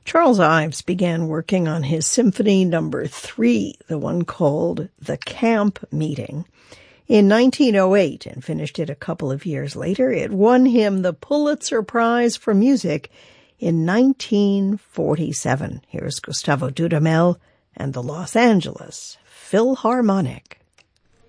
Charles Ives began working on his Symphony No. 3, the one called The Camp Meeting, in 1908 and finished it a couple of years later. It won him the Pulitzer Prize for Music in 1947. Here's Gustavo Dudamel and the Los Angeles Philharmonic.